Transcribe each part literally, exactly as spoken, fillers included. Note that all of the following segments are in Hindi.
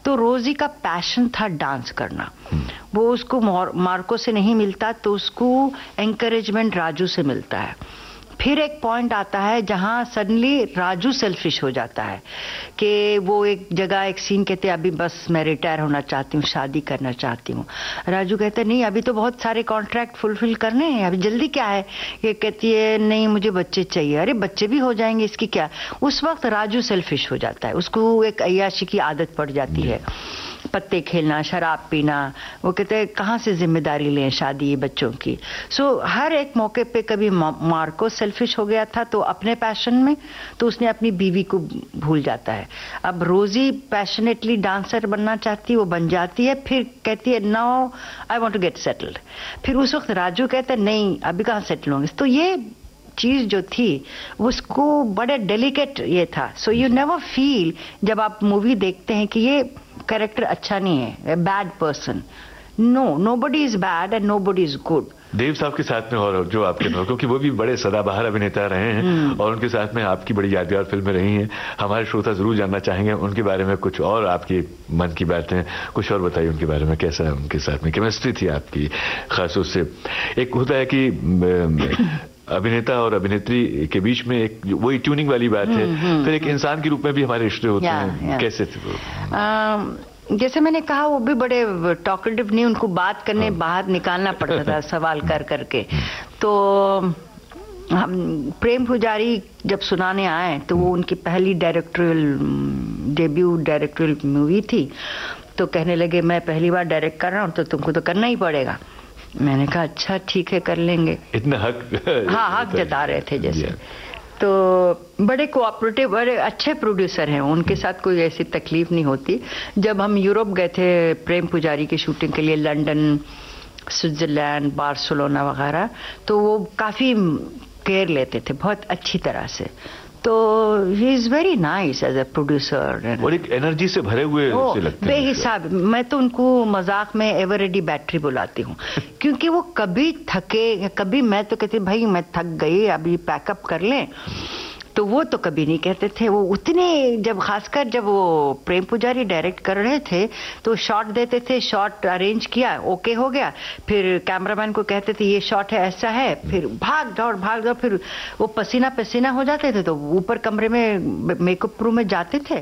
तो रोजी का पैशन था डांस करना। वो उसको मार्को से नहीं मिलता तो उसको एनकरेजमेंट राजू से मिलता है। फिर एक पॉइंट आता है जहां सडनली राजू सेल्फिश हो जाता है कि वो एक जगह एक सीन कहते हैं अभी बस मैं रिटायर होना चाहती हूँ, शादी करना चाहती हूँ। राजू कहते हैं नहीं अभी तो बहुत सारे कॉन्ट्रैक्ट फुलफिल करने हैं, अभी जल्दी क्या है। ये कहती है नहीं मुझे बच्चे चाहिए। अरे बच्चे भी हो जाएंगे इसकी क्या। उस वक्त राजू सेल्फिश हो जाता है, उसको एक अय्याशी की आदत पड़ जाती है, पत्ते खेलना, शराब पीना। वो कहते हैं कहाँ से जिम्मेदारी लें शादी बच्चों की। सो so, हर एक मौके पे कभी मार्को सेल्फिश हो गया था तो अपने पैशन में, तो उसने अपनी बीवी को भूल जाता है। अब रोजी पैशनेटली डांसर बनना चाहती है, वो बन जाती है, फिर कहती है now I want to get settled. फिर उस वक्त राजू कहते हैं नहीं अभी कहाँ सेटल होंगे। तो ये चीज जो थी उसको बड़े डेलिकेट ये था। सो यू नेवर फील जब आप मूवी देखते हैं कि ये कैरेक्टर अच्छा नहीं है, bad person. No, nobody is bad and nobody is good. देव साहब के साथ में और जो आपके नौ, क्योंकि वो भी बड़े सदाबहार अभिनेता रहे हैं और उनके साथ में आपकी बड़ी यादगार फिल्में रही हैं। हमारे श्रोता जरूर जानना चाहेंगे उनके बारे में कुछ और, आपकी मन की बातें कुछ और बताइए उनके बारे में। कैसा उनके साथ में केमिस्ट्री थी आपकी खास उससे? एक होता है कि अभिनेता और अभिनेत्री के बीच में एक वही ट्यूनिंग वाली बात है, फिर एक इंसान के रूप में भी हमारे रिश्ते होते हैं। कैसे थे वो? जैसे मैंने कहा वो भी बड़े टॉकेटिव नहीं, उनको बात करने हाँ। बाहर निकालना पड़ता था सवाल कर करके। तो हम प्रेम पुजारी जब सुनाने आए तो वो उनकी पहली डायरेक्टोरियल डेब्यू डायरेक्टोरियल मूवी थी। तो कहने लगे मैं पहली बार डायरेक्ट कर रहा हूँ तो तुमको तो करना ही पड़ेगा। मैंने कहा अच्छा ठीक है कर लेंगे। इतना हक हाँ हक जता रहे थे जैसे। तो बड़े कोऑपरेटिव, बड़े अच्छे प्रोड्यूसर हैं, उनके साथ कोई ऐसी तकलीफ नहीं होती। जब हम यूरोप गए थे प्रेम पुजारी की शूटिंग के लिए, लंदन, स्विट्जरलैंड, बार्सिलोना वगैरह, तो वो काफ़ी केयर लेते थे बहुत अच्छी तरह से। तो he is very nice as a producer और एक एनर्जी से भरे हुए से लगते हैं बेहिसाब। मैं तो उनको मजाक में एवर रेडी बैटरी बुलाती हूँ क्योंकि वो कभी थके, कभी मैं तो कहती भाई मैं थक गई अभी पैकअप कर लें, तो वो तो कभी नहीं कहते थे। वो उतने, जब खासकर जब वो प्रेम पुजारी डायरेक्ट कर रहे थे तो शॉट देते थे, शॉट अरेंज किया, ओके हो गया, फिर कैमरामैन को कहते थे ये शॉट है ऐसा है, फिर भाग दौड़ भाग दौड़, फिर वो पसीना पसीना हो जाते थे तो ऊपर कमरे में मेकअप रूम में जाते थे।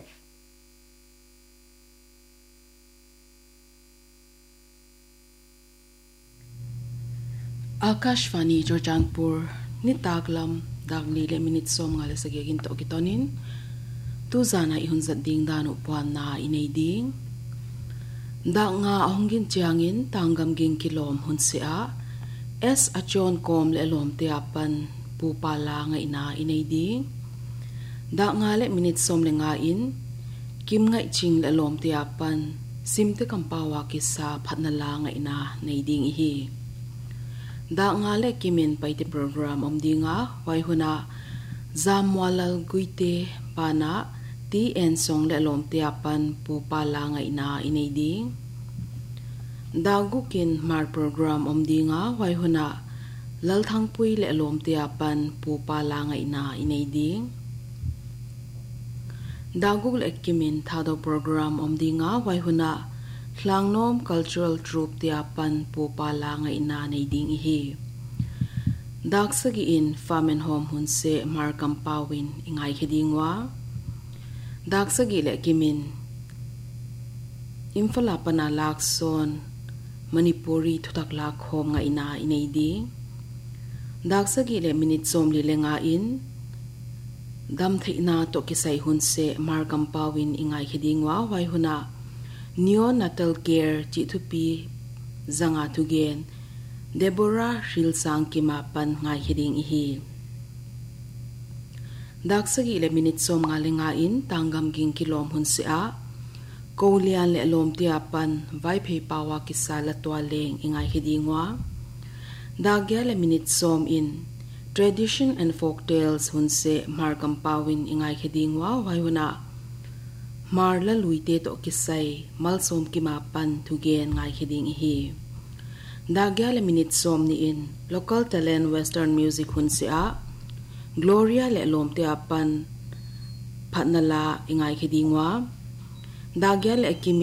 Akashvani जोजांगपुर नितागलम dagli le minute som nga le sagigin to kitonin tu zana ihun zat ding danu puan na inei ding da nga ahongin chiangin tanggam ging kilom hun sia es achon kom le lom te apan pu pala nga ina inei ding da nga le minute som le nga in kim ngai ching le lom te apan simte kampawa ki sa phatnala nga ina nei ding hi da nga le kimin paite program om dinga wai huna zamwalal guite pana ti en song le lom te apan pu pala nga ina inei ding da gukin mar program om dinga wai huna lal thang pui le lom te apan pu pala nga ina inei ding da guk le kimin thado program om dinga wai huna Hlangnom cultural troupe ti apan pu pala nga ina nei ding hi daksagi in famen home hun se mar kampawin ingai khidingwa daksagi le kimin imfala pana lakson manipuri thutak lak hom nga ina inei ding daksagi le minute som li lenga in dam theina to kisai hun se mar kampawin ingai khidingwa wai huna neonatal care chithupi zanga thugen Deborah Rilsang kima pan ngai hiding hi daksagi le minute som nga lenga in tanggam ging kilom hun sia kolian le lom ti apan vai phei pawa kisala twaleng ingai hidingwa dagya le minute som in tradition and folk tales hun se markam pawin ingai hidingwa waiuna marla luite to kisai malsom kimapan thugen ngai hiding hi dagya le minute som ni in local talent western music hun sia Gloria le lom te apan phatnala ingai khidingwa dagya le kimi